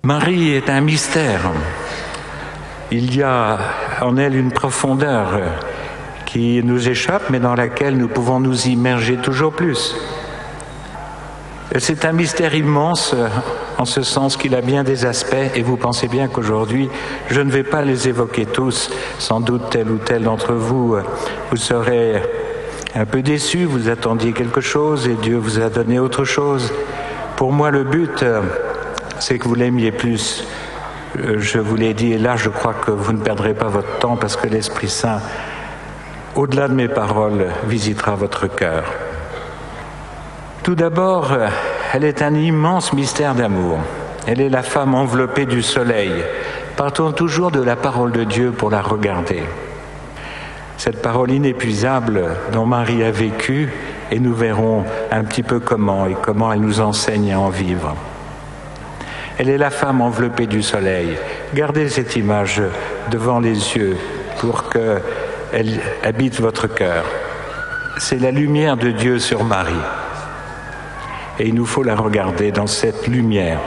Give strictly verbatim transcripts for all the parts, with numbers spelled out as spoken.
Marie est un mystère. Il y a en elle une profondeur qui nous échappe, mais dans laquelle nous pouvons nous immerger toujours plus. C'est un mystère immense, en ce sens qu'il a bien des aspects, et vous pensez bien qu'aujourd'hui, je ne vais pas les évoquer tous. Sans doute tel ou tel d'entre vous, vous serez un peu déçus, vous attendiez quelque chose et Dieu vous a donné autre chose. Pour moi, le but, c'est que vous l'aimiez plus. Je vous l'ai dit, et là, je crois que vous ne perdrez pas votre temps parce que l'Esprit Saint, au-delà de mes paroles, visitera votre cœur. Tout d'abord, elle est un immense mystère d'amour. Elle est la femme enveloppée du soleil. Partons toujours de la parole de Dieu pour la regarder. Cette parole inépuisable dont Marie a vécu, et nous verrons un petit peu comment et comment elle nous enseigne à en vivre. Elle est la femme enveloppée du soleil. Gardez cette image devant les yeux pour qu'elle habite votre cœur. C'est la lumière de Dieu sur Marie. Et il nous faut la regarder dans cette lumière.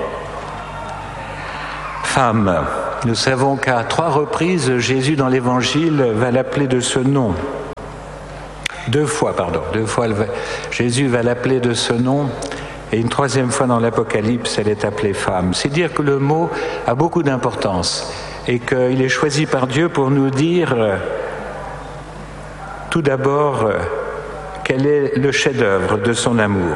Femme, nous savons qu'à trois reprises, Jésus dans l'Évangile va l'appeler de ce nom. Deux fois, pardon, deux fois, Jésus va l'appeler de ce nom. Et une troisième fois dans l'Apocalypse, elle est appelée femme. C'est dire que le mot a beaucoup d'importance et qu'il est choisi par Dieu pour nous dire, tout d'abord, quel est le chef-d'œuvre de son amour.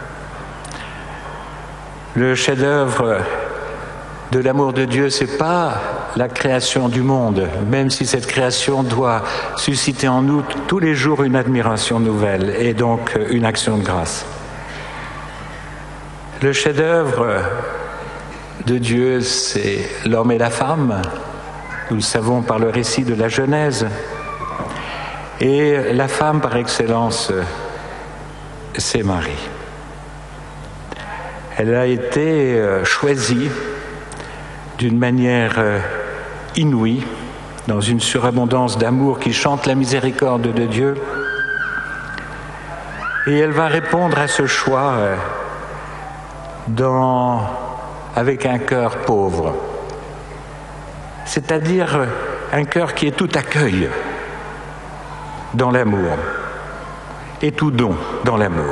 Le chef-d'œuvre de l'amour de Dieu, c'est pas la création du monde, même si cette création doit susciter en nous tous les jours une admiration nouvelle et donc une action de grâce. Le chef-d'œuvre de Dieu, c'est l'homme et la femme. Nous le savons par le récit de la Genèse. Et la femme par excellence, c'est Marie. Elle a été choisie d'une manière inouïe, dans une surabondance d'amour qui chante la miséricorde de Dieu. Et elle va répondre à ce choix dans, avec un cœur pauvre, c'est-à-dire un cœur qui est tout accueil dans l'amour et tout don dans l'amour.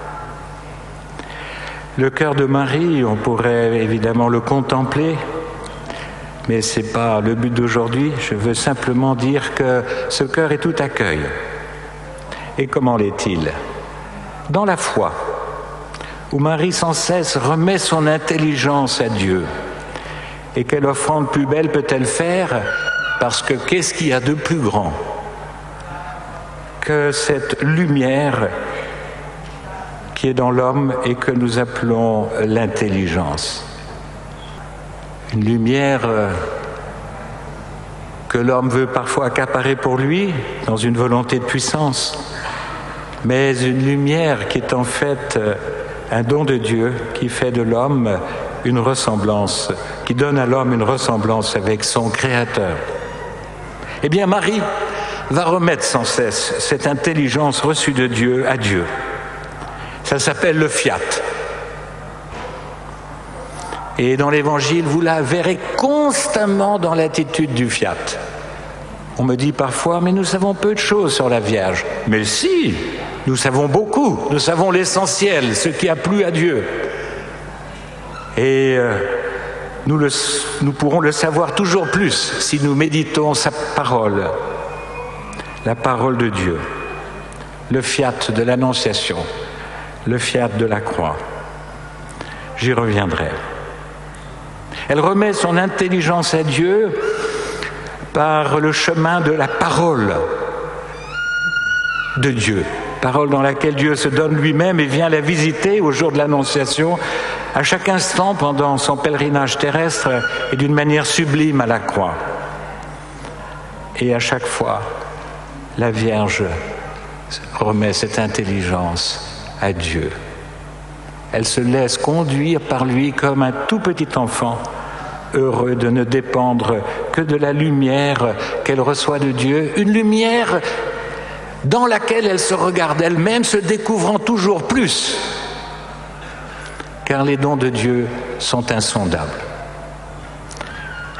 Le cœur de Marie, on pourrait évidemment le contempler, mais ce n'est pas le but d'aujourd'hui. Je veux simplement dire que ce cœur est tout accueil. Et comment l'est-il ? Dans la foi, où Marie sans cesse remet son intelligence à Dieu. Et quelle offrande plus belle peut-elle faire ? Parce que qu'est-ce qu'il y a de plus grand que cette lumière qui est dans l'homme et que nous appelons l'intelligence. Une lumière que l'homme veut parfois accaparer pour lui, dans une volonté de puissance, mais une lumière qui est en fait un don de Dieu qui fait de l'homme une ressemblance, qui donne à l'homme une ressemblance avec son Créateur. Eh bien, Marie va remettre sans cesse cette intelligence reçue de Dieu à Dieu. Ça s'appelle le fiat. Et dans l'Évangile, vous la verrez constamment dans l'attitude du fiat. On me dit parfois, mais nous savons peu de choses sur la Vierge. Mais si, nous savons beaucoup, nous savons l'essentiel, ce qui a plu à Dieu. Et euh, nous, le, nous pourrons le savoir toujours plus si nous méditons sa parole, la parole de Dieu, le fiat de l'Annonciation, le fiat de la croix. J'y reviendrai. Elle remet son intelligence à Dieu par le chemin de la parole de Dieu, parole dans laquelle Dieu se donne lui-même et vient la visiter au jour de l'Annonciation, à chaque instant pendant son pèlerinage terrestre et d'une manière sublime à la croix. Et à chaque fois, la Vierge remet cette intelligence à Dieu. Elle se laisse conduire par lui comme un tout petit enfant, heureux de ne dépendre que de la lumière qu'elle reçoit de Dieu, une lumière dans laquelle elle se regarde elle-même, se découvrant toujours plus, car les dons de Dieu sont insondables.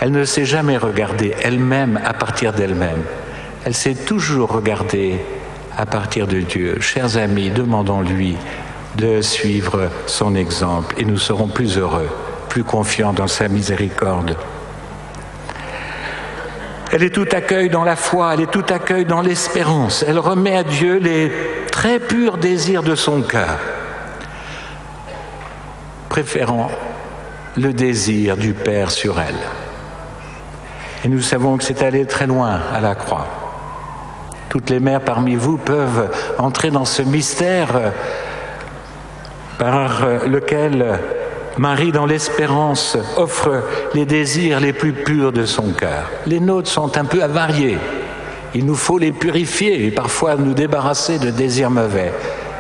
Elle ne s'est jamais regardée elle-même à partir d'elle-même. Elle s'est toujours regardée à partir de Dieu. Chers amis, demandons-lui de suivre son exemple et nous serons plus heureux, plus confiants dans sa miséricorde. Elle est tout accueil dans la foi, elle est tout accueil dans l'espérance. Elle remet à Dieu les très purs désirs de son cœur, préférant le désir du Père sur elle. Et nous savons que c'est aller très loin à la croix. Toutes les mères parmi vous peuvent entrer dans ce mystère par lequel Marie, dans l'espérance, offre les désirs les plus purs de son cœur. Les nôtres sont un peu avariés. Il nous faut les purifier et parfois nous débarrasser de désirs mauvais.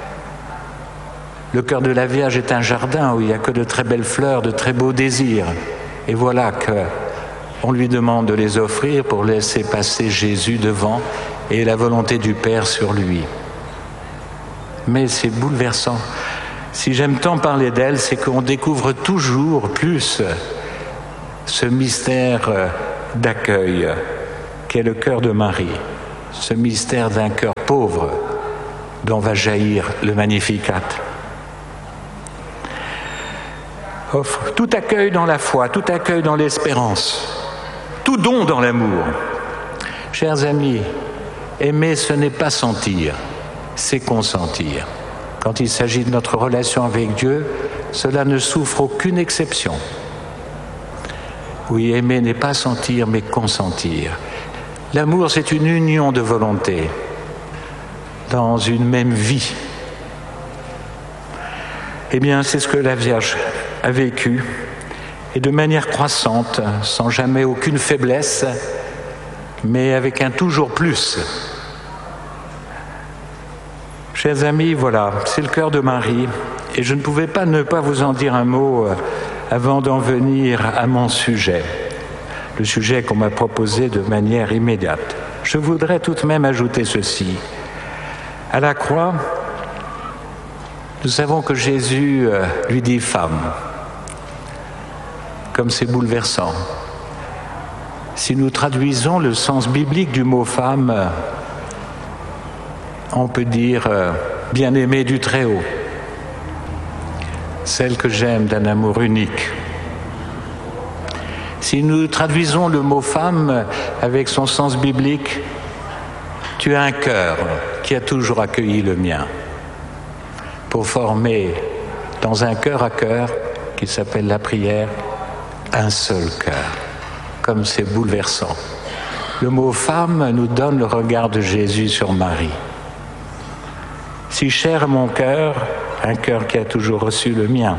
Le cœur de la Vierge est un jardin où il n'y a que de très belles fleurs, de très beaux désirs. Et voilà qu'on lui demande de les offrir pour laisser passer Jésus devant et la volonté du Père sur lui. Mais c'est bouleversant. Si j'aime tant parler d'elle, c'est qu'on découvre toujours plus ce mystère d'accueil qu'est le cœur de Marie, ce mystère d'un cœur pauvre dont va jaillir le Magnificat. Offre tout accueil dans la foi, tout accueil dans l'espérance, tout don dans l'amour. Chers amis, aimer, ce n'est pas sentir, c'est consentir. Quand il s'agit de notre relation avec Dieu, cela ne souffre aucune exception. Oui, aimer n'est pas sentir, mais consentir. L'amour, c'est une union de volonté dans une même vie. Eh bien, c'est ce que la Vierge a vécu, et de manière croissante, sans jamais aucune faiblesse, mais avec un toujours plus. Chers amis, voilà, c'est le cœur de Marie, et je ne pouvais pas ne pas vous en dire un mot avant d'en venir à mon sujet, le sujet qu'on m'a proposé de manière immédiate. Je voudrais tout de même ajouter ceci. À la croix, nous savons que Jésus lui dit « femme », comme c'est bouleversant. Si nous traduisons le sens biblique du mot « femme », on peut dire euh, « bien-aimée du Très-Haut », celle que j'aime d'un amour unique. Si nous traduisons le mot « femme » avec son sens biblique, tu as un cœur qui a toujours accueilli le mien, pour former dans un cœur à cœur, qui s'appelle la prière, un seul cœur. Comme c'est bouleversant. Le mot « femme » nous donne le regard de Jésus sur Marie. Si cher à mon cœur, un cœur qui a toujours reçu le mien.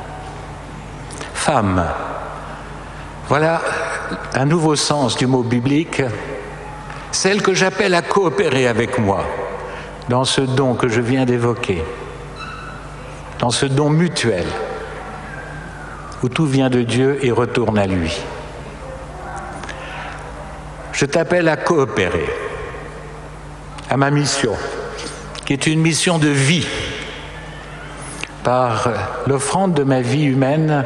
Femme, voilà un nouveau sens du mot biblique, celle que j'appelle à coopérer avec moi dans ce don que je viens d'évoquer, dans ce don mutuel, où tout vient de Dieu et retourne à lui. Je t'appelle à coopérer à ma mission, qui est une mission de vie. Par l'offrande de ma vie humaine,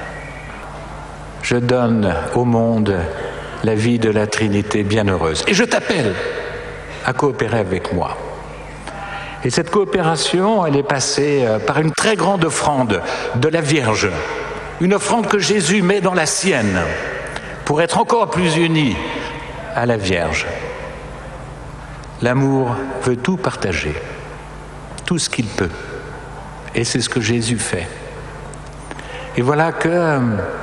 je donne au monde la vie de la Trinité bienheureuse. Et je t'appelle à coopérer avec moi. Et cette coopération, elle est passée par une très grande offrande de la Vierge. Une offrande que Jésus met dans la sienne pour être encore plus uni à la Vierge. L'amour veut tout partager, tout ce qu'il peut. Et c'est ce que Jésus fait. Et voilà que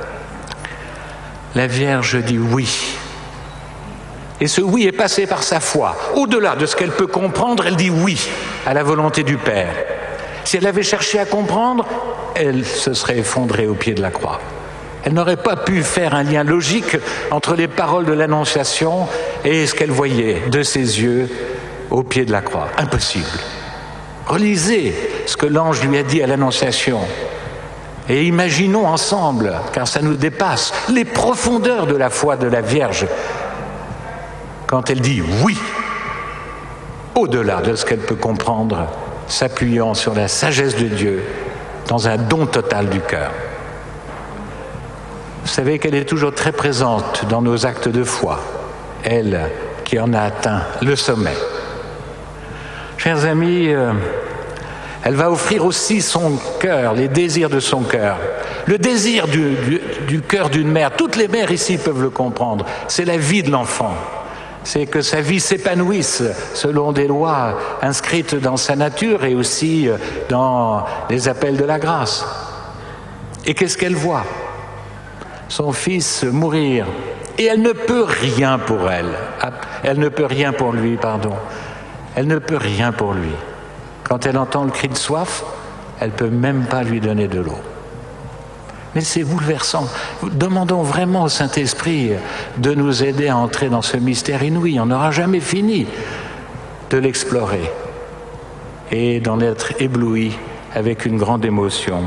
la Vierge dit oui. Et ce oui est passé par sa foi. Au-delà de ce qu'elle peut comprendre, elle dit oui à la volonté du Père. Si elle avait cherché à comprendre, elle se serait effondrée au pied de la croix. Elle n'aurait pas pu faire un lien logique entre les paroles de l'Annonciation et ce qu'elle voyait de ses yeux au pied de la croix. Impossible. Relisez ce que l'ange lui a dit à l'Annonciation et imaginons ensemble, car ça nous dépasse, les profondeurs de la foi de la Vierge quand elle dit oui, au-delà de ce qu'elle peut comprendre, s'appuyant sur la sagesse de Dieu dans un don total du cœur. Vous savez qu'elle est toujours très présente dans nos actes de foi, elle qui en a atteint le sommet. Chers amis, euh, elle va offrir aussi son cœur, les désirs de son cœur. Le désir du, du, du cœur d'une mère, toutes les mères ici peuvent le comprendre, c'est la vie de l'enfant. C'est que sa vie s'épanouisse selon des lois inscrites dans sa nature et aussi dans les appels de la grâce. Et qu'est-ce qu'elle voit ? Son fils mourir. Et elle ne peut rien pour elle. Elle ne peut rien pour lui, pardon. Elle ne peut rien pour lui. Quand elle entend le cri de soif, elle ne peut même pas lui donner de l'eau. Mais c'est bouleversant. Demandons vraiment au Saint-Esprit de nous aider à entrer dans ce mystère inouï. On n'aura jamais fini de l'explorer et d'en être ébloui avec une grande émotion.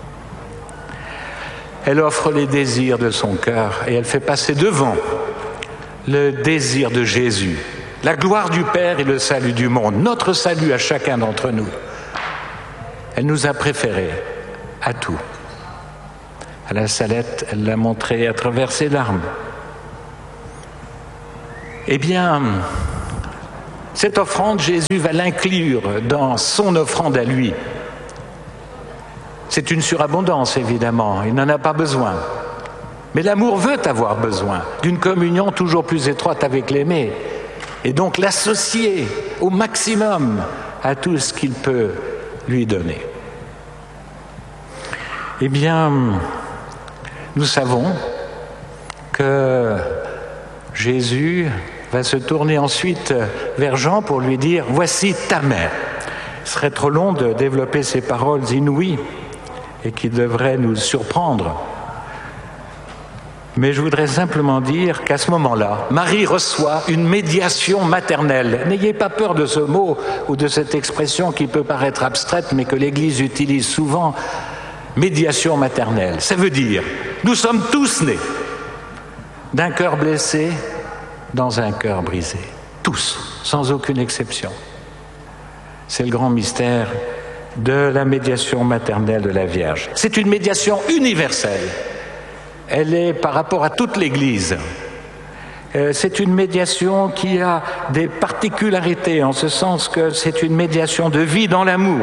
Elle offre les désirs de son cœur et elle fait passer devant le désir de Jésus, la gloire du Père et le salut du monde, notre salut à chacun d'entre nous. Elle nous a préférés à tout. À la Salette, elle l'a montré à travers ses larmes. Eh bien, cette offrande, Jésus va l'inclure dans son offrande à lui. C'est une surabondance, évidemment, il n'en a pas besoin. Mais l'amour veut avoir besoin d'une communion toujours plus étroite avec l'aimé, et donc l'associer au maximum à tout ce qu'il peut lui donner. Eh bien, nous savons que Jésus va se tourner ensuite vers Jean pour lui dire « Voici ta mère ». Ce serait trop long de développer ces paroles inouïes et qui devraient nous surprendre. Mais je voudrais simplement dire qu'à ce moment-là, Marie reçoit une médiation maternelle. N'ayez pas peur de ce mot ou de cette expression qui peut paraître abstraite, mais que l'Église utilise souvent. Médiation maternelle, ça veut dire, nous sommes tous nés d'un cœur blessé dans un cœur brisé. Tous, sans aucune exception. C'est le grand mystère de la médiation maternelle de la Vierge. C'est une médiation universelle. Elle est par rapport à toute l'Église. Euh, c'est une médiation qui a des particularités, en ce sens que c'est une médiation de vie dans l'amour.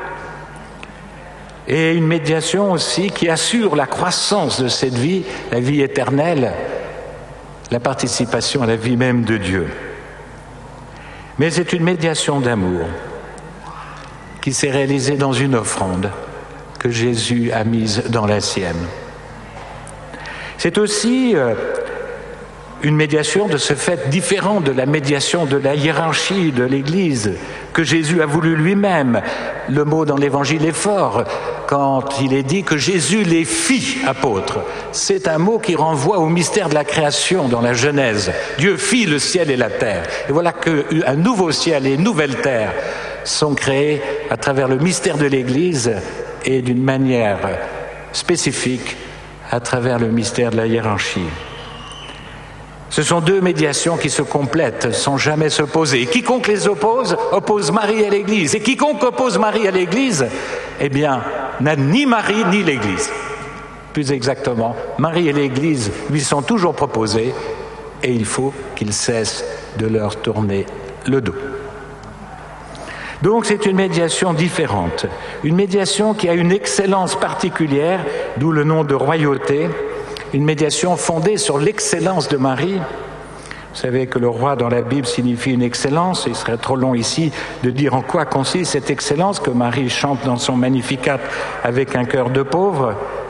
Et une médiation aussi qui assure la croissance de cette vie, la vie éternelle, la participation à la vie même de Dieu. Mais c'est une médiation d'amour qui s'est réalisée dans une offrande que Jésus a mise dans la sienne. C'est aussi euh, une médiation de ce fait différente de la médiation de la hiérarchie de l'Église que Jésus a voulu lui-même. Le mot dans l'Évangile est fort quand il est dit que Jésus les fit apôtres. C'est un mot qui renvoie au mystère de la création dans la Genèse. Dieu fit le ciel et la terre. Et voilà qu'un nouveau ciel et une nouvelle terre sont créés à travers le mystère de l'Église et d'une manière spécifique à travers le mystère de la hiérarchie. Ce sont deux médiations qui se complètent sans jamais s'opposer. Et quiconque les oppose, oppose Marie à l'Église. Et quiconque oppose Marie à l'Église, eh bien, n'a ni Marie ni l'Église. Plus exactement, Marie et l'Église lui sont toujours proposées et il faut qu'il cesse de leur tourner le dos. Donc c'est une médiation différente, une médiation qui a une excellence particulière, d'où le nom de royauté, une médiation fondée sur l'excellence de Marie. Vous savez que le roi dans la Bible signifie une excellence, il serait trop long ici de dire en quoi consiste cette excellence que Marie chante dans son Magnificat avec un cœur de pauvre.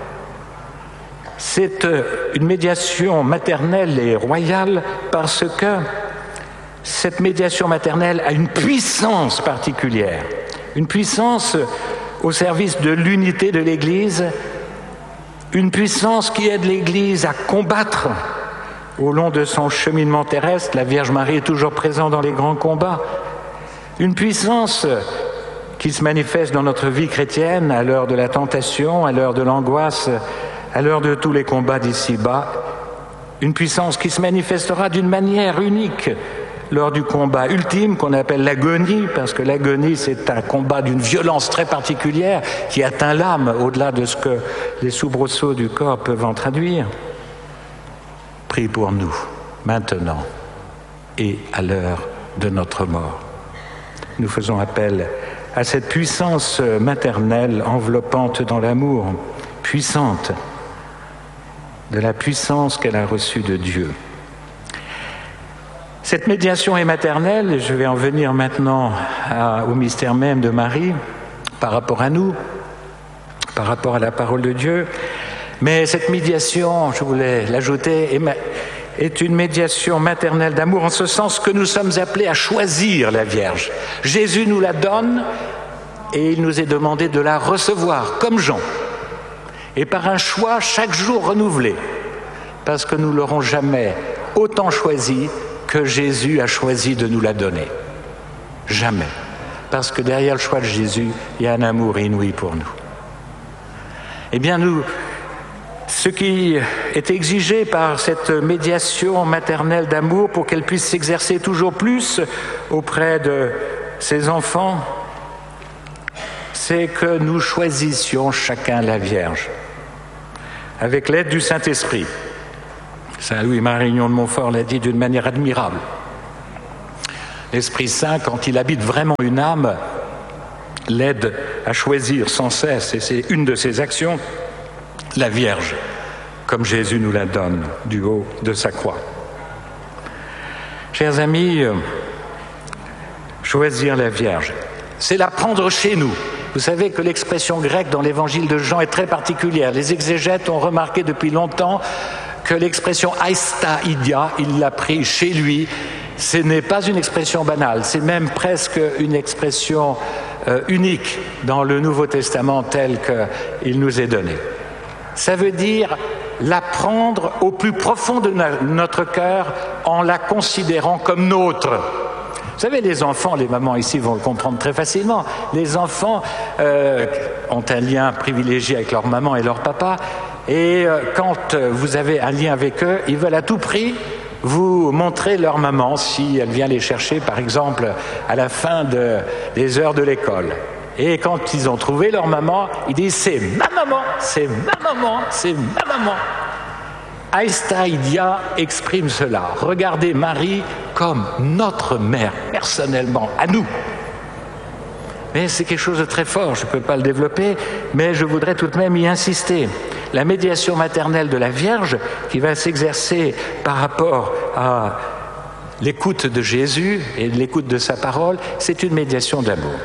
C'est une médiation maternelle et royale parce que cette médiation maternelle a une puissance particulière, une puissance au service de l'unité de l'Église, une puissance qui aide l'Église à combattre au long de son cheminement terrestre. La Vierge Marie est toujours présente dans les grands combats. Une puissance qui se manifeste dans notre vie chrétienne à l'heure de la tentation, à l'heure de l'angoisse, à l'heure de tous les combats d'ici-bas. Une puissance qui se manifestera d'une manière unique lors du combat ultime qu'on appelle l'agonie, parce que l'agonie c'est un combat d'une violence très particulière qui atteint l'âme au-delà de ce que les soubresauts du corps peuvent en traduire. Prie pour nous, maintenant et à l'heure de notre mort. Nous faisons appel à cette puissance maternelle enveloppante dans l'amour, puissante, de la puissance qu'elle a reçue de Dieu. Cette médiation est maternelle, et je vais en venir maintenant à, au mystère même de Marie, par rapport à nous, par rapport à la parole de Dieu. Mais cette médiation, je voulais l'ajouter, est, est une médiation maternelle d'amour, en ce sens que nous sommes appelés à choisir la Vierge. Jésus nous la donne et il nous est demandé de la recevoir, comme Jean. Et par un choix chaque jour renouvelé, parce que nous ne l'aurons jamais autant choisi que Jésus a choisi de nous la donner. Jamais. Parce que derrière le choix de Jésus, il y a un amour inouï pour nous. Eh bien, nous, ce qui est exigé par cette médiation maternelle d'amour pour qu'elle puisse s'exercer toujours plus auprès de ses enfants, c'est que nous choisissions chacun la Vierge, avec l'aide du Saint-Esprit. Saint Louis-Marignon de Montfort l'a dit d'une manière admirable. L'Esprit Saint, quand il habite vraiment une âme, l'aide à choisir sans cesse, et c'est une de ses actions, la Vierge, comme Jésus nous la donne du haut de sa croix. Chers amis, choisir la Vierge, c'est la prendre chez nous. Vous savez que l'expression grecque dans l'évangile de Jean est très particulière. Les exégètes ont remarqué depuis longtemps que l'expression aista idia, il l'a pris chez lui. Ce n'est pas une expression banale, c'est même presque une expression euh, unique dans le Nouveau Testament tel qu'il nous est donné. Ça veut dire la prendre au plus profond de notre cœur en la considérant comme nôtre. Vous savez, les enfants, les mamans ici vont le comprendre très facilement, les enfants euh, ont un lien privilégié avec leur maman et leur papa, et euh, quand vous avez un lien avec eux, ils veulent à tout prix vous montrer leur maman si elle vient les chercher, par exemple, à la fin de, des heures de l'école. Et quand ils ont trouvé leur maman, ils disent « c'est ma maman, c'est ma maman, c'est ma maman ». Aista Idia exprime cela. Regardez Marie comme notre mère, personnellement, à nous. Mais c'est quelque chose de très fort, je ne peux pas le développer, mais je voudrais tout de même y insister. La médiation maternelle de la Vierge, qui va s'exercer par rapport à l'écoute de Jésus et l'écoute de sa parole, c'est une médiation d'amour.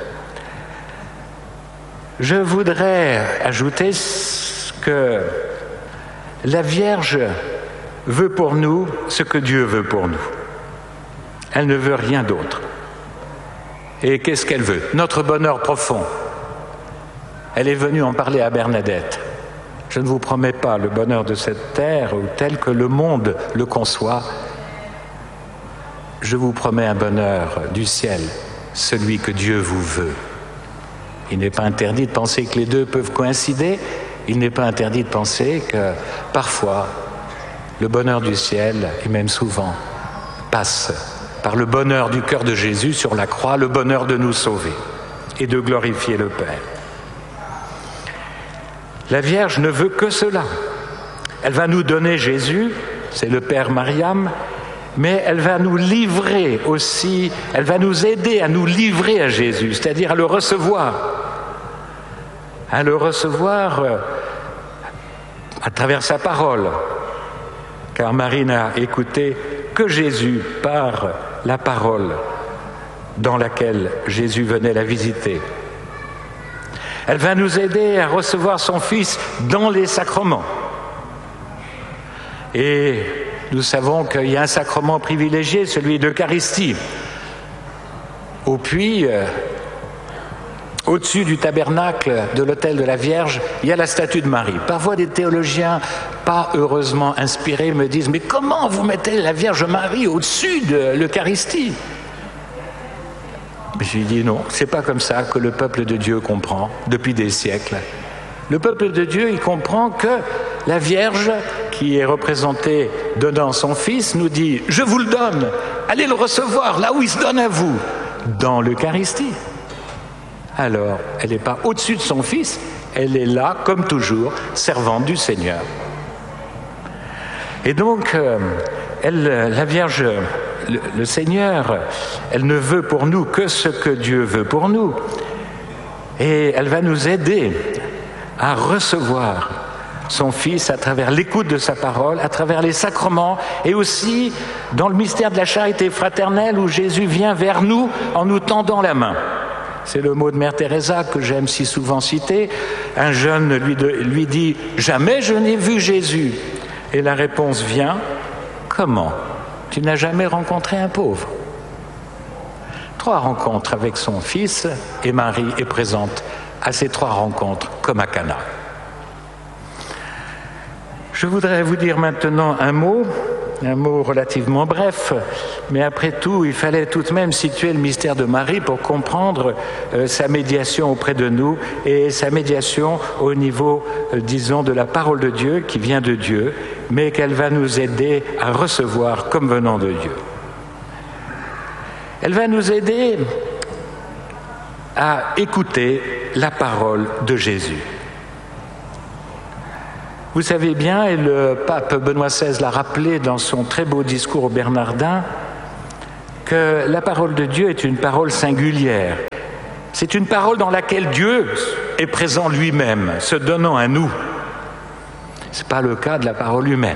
Je voudrais ajouter que la Vierge veut pour nous ce que Dieu veut pour nous. Elle ne veut rien d'autre. Et qu'est-ce qu'elle veut? Notre bonheur profond. Elle est venue en parler à Bernadette. Je ne vous promets pas le bonheur de cette terre tel que le monde le conçoit. Je vous promets un bonheur du ciel, celui que Dieu vous veut. Il n'est pas interdit de penser que les deux peuvent coïncider. Il n'est pas interdit de penser que parfois, le bonheur du ciel, et même souvent, passe par le bonheur du cœur de Jésus sur la croix, le bonheur de nous sauver et de glorifier le Père. La Vierge ne veut que cela. Elle va nous donner Jésus, c'est le Père Mariam, mais elle va nous livrer aussi, elle va nous aider à nous livrer à Jésus, c'est-à-dire à le recevoir. À le recevoir à travers sa parole, car Marie n'a écouté que Jésus par la parole dans laquelle Jésus venait la visiter. Elle va nous aider à recevoir son Fils dans les sacrements. Et nous savons qu'il y a un sacrement privilégié, celui d'Eucharistie. Au puits, euh, au-dessus du tabernacle de l'autel de la Vierge, il y a la statue de Marie. Parfois, des théologiens, pas heureusement inspirés, me disent « Mais comment vous mettez la Vierge Marie au-dessus de l'Eucharistie ?» Je lui dis non, c'est pas comme ça que le peuple de Dieu comprend depuis des siècles. Le peuple de Dieu, il comprend que la Vierge, qui est représentée donnant son Fils, nous dit « Je vous le donne, allez le recevoir là où il se donne à vous, dans l'Eucharistie. Alors, elle n'est pas au-dessus de son Fils, elle est là, comme toujours, servante du Seigneur. Et donc, euh, elle, la Vierge, le, le Seigneur, elle ne veut pour nous que ce que Dieu veut pour nous. Et elle va nous aider à recevoir son Fils à travers l'écoute de sa parole, à travers les sacrements et aussi dans le mystère de la charité fraternelle où Jésus vient vers nous en nous tendant la main. C'est le mot de Mère Teresa que j'aime si souvent citer. Un jeune lui, de, lui dit « Jamais je n'ai vu Jésus ». Et la réponse vient « Comment ? Tu n'as jamais rencontré un pauvre ?» Trois rencontres avec son Fils et Marie est présente à ces trois rencontres comme à Cana. Je voudrais vous dire maintenant un mot, un mot relativement bref, mais après tout, il fallait tout de même situer le mystère de Marie pour comprendre euh, sa médiation auprès de nous et sa médiation au niveau, euh, disons, de la parole de Dieu qui vient de Dieu, mais qu'elle va nous aider à recevoir comme venant de Dieu. Elle va nous aider à écouter la parole de Jésus. Vous savez bien, et le pape Benoît seize l'a rappelé dans son très beau discours aux Bernardins, que la parole de Dieu est une parole singulière. C'est une parole dans laquelle Dieu est présent lui-même, se donnant à nous. Ce n'est pas le cas de la parole humaine.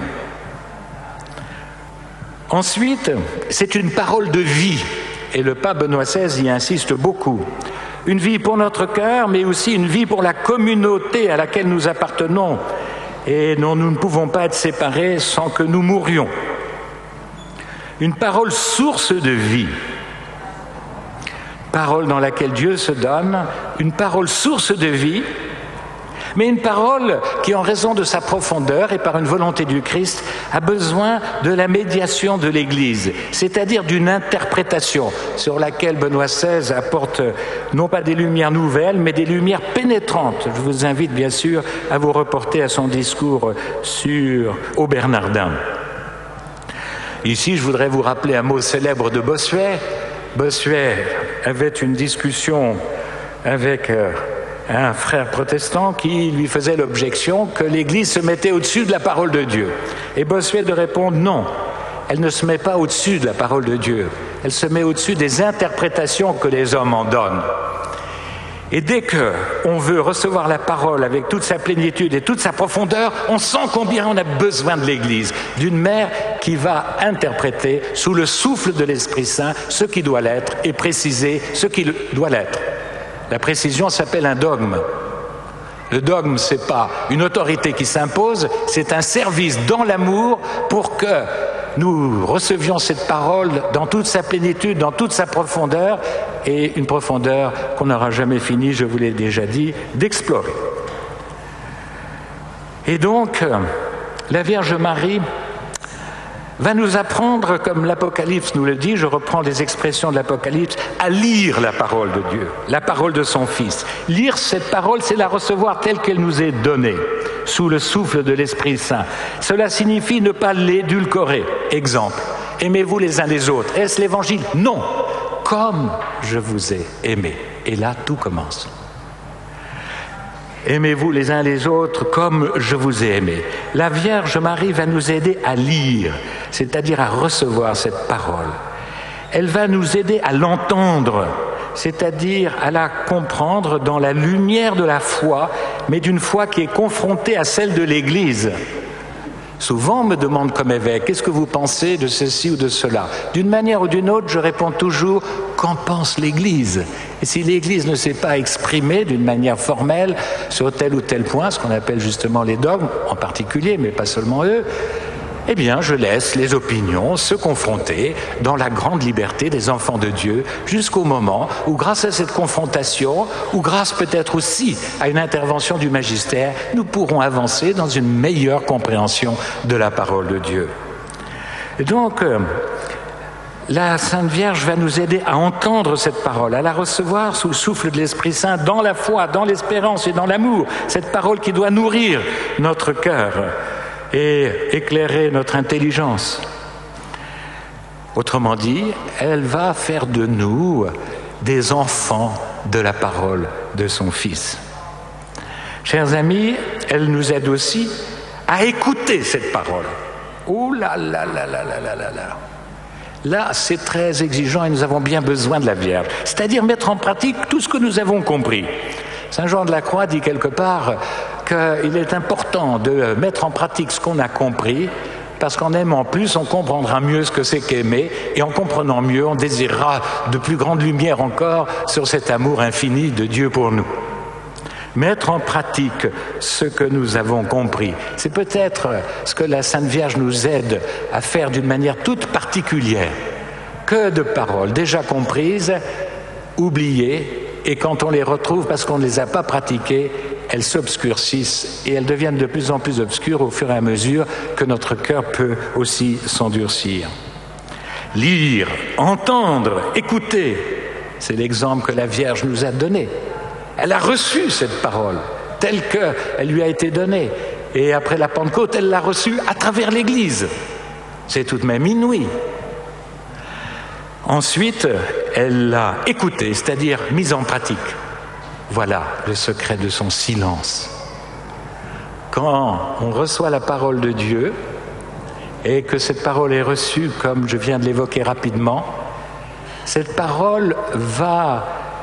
Ensuite, c'est une parole de vie, et le pape Benoît seize y insiste beaucoup. Une vie pour notre cœur, mais aussi une vie pour la communauté à laquelle nous appartenons, et dont nous ne pouvons pas être séparés sans que nous mourions. Une parole source de vie, parole dans laquelle Dieu se donne, une parole source de vie, mais une parole qui, en raison de sa profondeur et par une volonté du Christ, a besoin de la médiation de l'Église, c'est-à-dire d'une interprétation sur laquelle Benoît seize apporte non pas des lumières nouvelles, mais des lumières pénétrantes. Je vous invite bien sûr à vous reporter à son discours sur aux Bernardins. Ici, je voudrais vous rappeler un mot célèbre de Bossuet. Bossuet avait une discussion avec euh, un frère protestant qui lui faisait l'objection que l'Église se mettait au-dessus de la parole de Dieu. Et Bossuet de répondre non, elle ne se met pas au-dessus de la parole de Dieu, elle se met au-dessus des interprétations que les hommes en donnent. Et dès qu'on veut recevoir la parole avec toute sa plénitude et toute sa profondeur, on sent combien on a besoin de l'Église, d'une mère qui va interpréter sous le souffle de l'Esprit Saint ce qui doit l'être et préciser ce qui doit l'être. La précision s'appelle un dogme. Le dogme, ce n'est pas une autorité qui s'impose, c'est un service dans l'amour pour que nous recevions cette parole dans toute sa plénitude, dans toute sa profondeur, et une profondeur qu'on n'aura jamais fini, je vous l'ai déjà dit, d'explorer. Et donc, la Vierge Marie va nous apprendre, comme l'Apocalypse nous le dit, je reprends les expressions de l'Apocalypse, à lire la parole de Dieu, la parole de son Fils. Lire cette parole, c'est la recevoir telle qu'elle nous est donnée, sous le souffle de l'Esprit Saint. Cela signifie ne pas l'édulcorer. Exemple, aimez-vous les uns les autres. Est-ce l'Évangile? Non. Comme je vous ai aimé. Et là, tout commence. Aimez-vous les uns les autres comme je vous ai aimé. La Vierge Marie va nous aider à lire, c'est-à-dire à recevoir cette parole. Elle va nous aider à l'entendre, c'est-à-dire à la comprendre dans la lumière de la foi, mais d'une foi qui est confrontée à celle de l'Église. Souvent, on me demande comme évêque, qu'est-ce que vous pensez de ceci ou de cela? D'une manière ou d'une autre, je réponds toujours, qu'en pense l'Église? Et si l'Église ne s'est pas exprimée d'une manière formelle sur tel ou tel point, ce qu'on appelle justement les dogmes, en particulier, mais pas seulement eux, eh bien, je laisse les opinions se confronter dans la grande liberté des enfants de Dieu jusqu'au moment où, grâce à cette confrontation, ou grâce peut-être aussi à une intervention du magistère, nous pourrons avancer dans une meilleure compréhension de la parole de Dieu. Et donc, euh, la Sainte Vierge va nous aider à entendre cette parole, à la recevoir sous le souffle de l'Esprit Saint, dans la foi, dans l'espérance et dans l'amour, cette parole qui doit nourrir notre cœur et éclairer notre intelligence. Autrement dit, elle va faire de nous des enfants de la parole de son Fils. Chers amis, elle nous aide aussi à écouter cette parole. Oh là là là là là là là là. Là, c'est très exigeant et nous avons bien besoin de la Vierge, c'est-à-dire mettre en pratique tout ce que nous avons compris. Saint Jean de la Croix dit quelque part qu'il est important de mettre en pratique ce qu'on a compris, parce qu'en aimant plus, on comprendra mieux ce que c'est qu'aimer, et en comprenant mieux, on désirera de plus grandes lumières encore sur cet amour infini de Dieu pour nous. Mettre en pratique ce que nous avons compris, c'est peut-être ce que la Sainte Vierge nous aide à faire d'une manière toute particulière. Que de paroles déjà comprises, oubliées, et quand on les retrouve parce qu'on ne les a pas pratiquées, elles s'obscurcissent et elles deviennent de plus en plus obscures au fur et à mesure que notre cœur peut aussi s'endurcir. Lire, entendre, écouter, c'est l'exemple que la Vierge nous a donné. Elle a reçu cette parole telle qu'elle lui a été donnée. Et après la Pentecôte, elle l'a reçue à travers l'Église. C'est tout de même inouï. Ensuite, elle l'a écoutée, c'est-à-dire mise en pratique. Voilà le secret de son silence. Quand on reçoit la parole de Dieu et que cette parole est reçue, comme je viens de l'évoquer rapidement, cette parole va